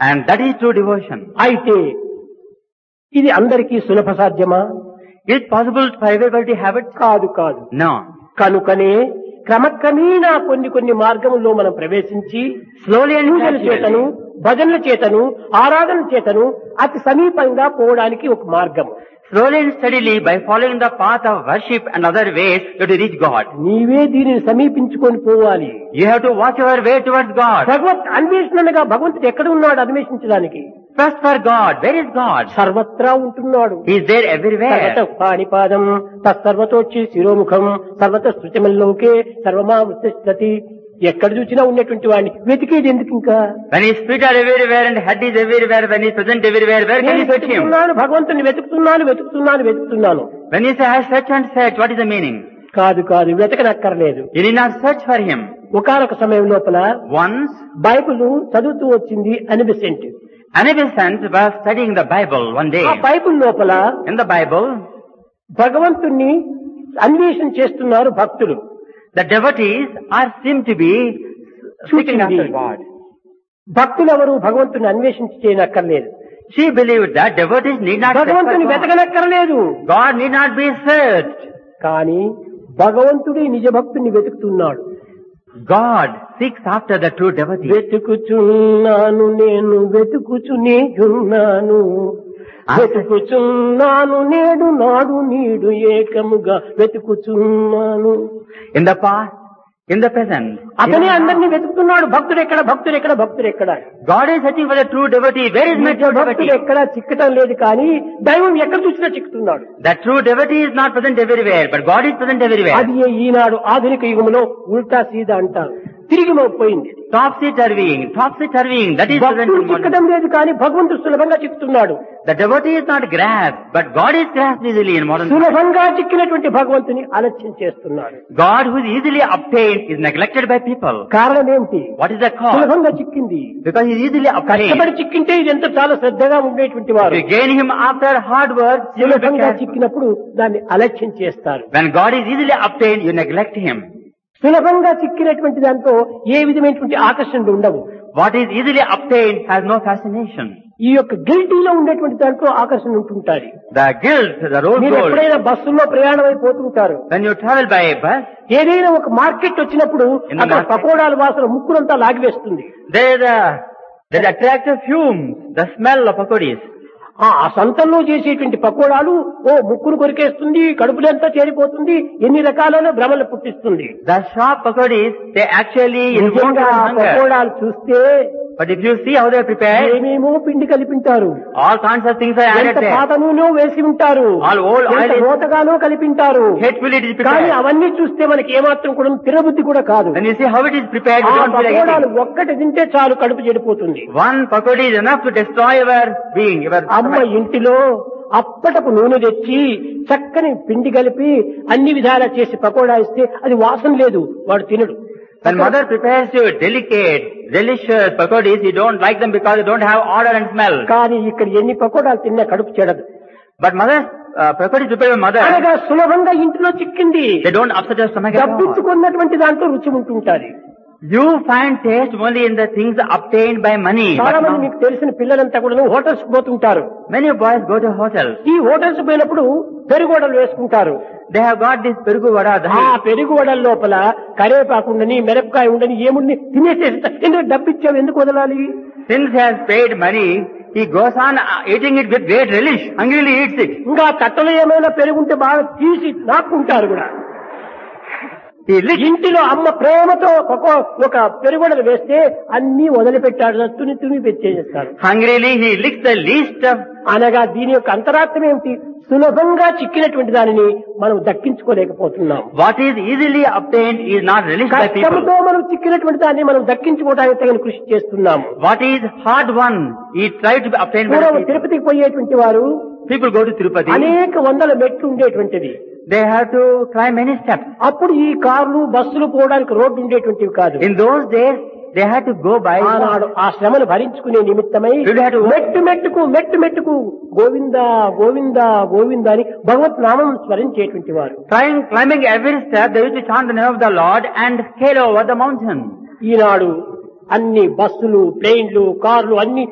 And that is true devotion. అయితే ఇది అందరికీ సులభ సాధ్యమా? Is it possible for everybody to have it? కాదు కాదు. No. కనుకనే క్రమక్రమేణా కొన్ని మార్గముల్లో మనం ప్రవేశించి Slowly and పూజల చేతను, gradually. భజనల చేతను, ఆరాధన చేతను అతి సమీపంగా పోవడానికి ఒక మార్గం. Slowly and steadily, by following the path of worship and other ways, you have to reach God. నీవే దీనిని సమీపించుకొని పోవాలి. You have to watch your way towards God. భగవత్ అన్వేషణగా భగవంతుడు ఎక్కడ ఉన్నాడు అన్వేషించడానికి? First for God. Where is God? సర్వత్రా ఉంటున్నాడు. He is there everywhere. సర్వత పాణిపాదం తత్సర్వతోచ్చి శిరోముఖం సర్వత శృతిమల్లోకే సర్వమావృతిష్టతి. ఎక్కడ చూసినా ఉన్నటువంటి వాడిని వెతికేది ఎందుకు ఇంకా? When his feet are everywhere and head is everywhere, when he is present everywhere, where can నేను you search him? వెతుకుతున్నాను, భగవంతుని వెతుకుతున్నాను. When you say, I search and search, what is the meaning? కాదు వెతకనక్కర్లేదు. You need not search for him. ఒకానొక సమయం లోపల Once, Bible చదువుతూ వచ్చింది Annie Besant. Anabisant was studying the Bible one day. ఆ బైబిల్ లోపల In the Bible, భగవంతుణ్ణి అన్వేషణ చేస్తున్నారు భక్తులు. the devotees are seem to be seeking after God. భక్తులెవరు భగవంతుని అన్వేషించి చేయనక్కర్లేదు. She believed that devotees need not search for భగవంతుని God. వెతకనక్కర్లేదు. God need not be searched. కానీ భగవంతుడి నిజ భక్తుని వెతుకుతున్నాడు. God seeks after the true devotee. వెతుకుచున్నాను నేను వెతుకుచునేయున్నాను వెతుకుచున్నాను నేడు నాడు నీడు ఏకముగా వెతుకుచున్నాను. In the past, in the present, అతనే అందరినీ వెతుకుతున్నాడు. భక్తుడెక్కడ God is searching for the true devotee. Where is my true భక్తుడు devotee? ఎక్కడా చిక్కటం లేదు, కానీ దైవం ఎక్కడ చూసినా చిక్కుతున్నాడు. The true devotee is not present everywhere, but God is present everywhere. అది ఈనాడు ఆధునిక యుగంలో ఉల్టా సీదా అంటారు. తిరిగి పోయింది. Topsy-turvying, that is present భక్తుడు in modern. చిక్కడం లేదు, కానీ భగవంతుడు సులభంగా చిక్కుతున్నాడు. The devotee is not grasped, but God is grasped easily in modern times. సులభంగా చిక్కినటువంటి భగవంతుని ఆలస్యం చేస్తున్నాడు. God who is easily obtained is neglected by people. కారణం ఏంటి? What is the cause? సులభంగా చిక్కింది. Because he is easily obtained. కష్టపడి చిక్కింటే ఇదంతా చాలా శ్రద్ధగా ఉండేటువంటి వారు. If you gain him after hard work, you will be సులభంగా careful. చిక్కినప్పుడు దాన్ని అలక్ష్యం చేస్తారు. When God is easily obtained, you neglect him. సులభంగా చిక్కినటువంటి దాంతో ఏ విధమైనటువంటి ఆకర్షణలు ఉండవు. What is easily obtained has no fascination. ఈ యొక్క గిల్టీలో ఉండేటువంటి దాంట్లో ఆకర్షణ ఉంటుంటారు. The guilt, the rose మీరు gold. ఎప్పుడైనా బస్సుల్లో ప్రయాణం అయిపోతుంటారు. When you travel by a bus, ఏదైనా ఒక మార్కెట్ వచ్చినప్పుడు In the అక్కడ market. పకోడాల వాసన ముక్కునంతా లాగివేస్తుంది. there is attractive fumes, the smell of pakodis. ఆ సంతంలో చేసేటువంటి పకోడాలు ముక్కును కొరికేస్తుంది, కడుపులంతా చేరిపోతుంది, ఎన్ని రకాలైన భ్రమలు పుట్టిస్తుంది. The sharp pakodis, they actually invoke నిజంగా your ఆ hunger. పకోడాలు చూస్తే But if you see how they are prepared, ఏమేమో పిండి కలిపింటారు. all kinds of things are added ఎంత there. పాత నూనె వేసి ఉంటారు, All old oil ఎంత is- రోతగానో కలిపింటారు. Hatefully it is కానీ prepared. అవన్నీ చూస్తే మనకి ఏమాత్రం కూడా తినబుద్ధి కూడా కాదు. When you see how it is prepared, ఆ you don't feel like పకోడాలు eating. ఒక్కటి తింటే చాలు కడుపు చెడిపోతుంది. One pakodi is enough to destroy your being, your అమ్మ stomach. ఇంటిలో అప్పటపు నూనె తెచ్చి చక్కని పిండి కలిపి అన్ని విధాలా చేసి పకోడా ఇస్తే అది వాసన లేదు, వాడు తినడు. When mother prepares you delicate, delicious pakodis, you don't like them because they don't have odor and smell. కానీ ఇక్కడ ఎన్ని పకోడాలు తిన్నా కడుపు చెడదు. But mother's pakodi prepared by mother, అనగా సులభంగా ఇంటిలో చిక్కింది. they don't upset your stomach at all. డబ్బించుకున్నటువంటి దాంట్లో రుచి ఉంటుంటారు. You find taste only in the things obtained by money. చాలా But మంది not- మీకు తెలిసిన పిల్లలంతా కూడా హోటల్స్ పోతుంటారు. many boys go to hotels. ఈ హోటల్స్ పోయినప్పుడు పెరుగువడలు వేసుకుంటారు. They have got this perugu vada, ఆ పెరుగువడల లోపల కరేపాకు ఉండని, మిరపకాయ ఉండని, ఏముండి తినేసేస్తారు. ఎందుకు డబ్బిచ్చావు, ఎందుకు వదలాలి? Since he has paid money, he goes on eating it with great relish, hungrily eats it. ఇంకా తట్టలో ఏమైనా పెరుగుంటే బాగా తీసి నాక్కుంటారు కూడా. He licks. ఇంటిలో అమ్మ ప్రేమతో ఒక పెరుగుడలు వేస్తే అన్ని వదిలిపెట్టాడు, తుని పెట్టేస్తారు. Hungrily he licks the least of. అనగా దీని యొక్క అంతరార్థం ఏమిటి? సులభంగా చిక్కినటువంటి దానిని మనం దక్కించుకోలేకపోతున్నాం. What is easily obtained is not relished by people. కష్టంతో మనం చిక్కినటువంటి దాన్ని మనం దక్కించుకోవడానికి తగిన కృషి చేస్తున్నాము. What is hard won, he tried to be obtained by పూర్వం people. తిరుపతికి పోయేటువంటి వారు People go to Tirupati. అనేక వందల మెట్లు ఉండేటువంటిది. They have to climb many steps. అప్పుడు ఈ కార్లు బస్సులు పోవడానికి రోడ్డు ఉండేటువంటివి కాదు. In those days, they had to go by. ఆనాడు ఆ శ్రమను భరించుకునే నిమిత్తమై People had to మెట్టు మెట్టుకు గోవింద గోవింద గోవింద అని భగవత్ నామం స్మరించేటువంటి వారు. climbing every step, they used to chant the name of the Lord and scale over the mountain. ఈనాడు అన్ని బస్సులు, ప్లేన్లు, కార్లు అన్ని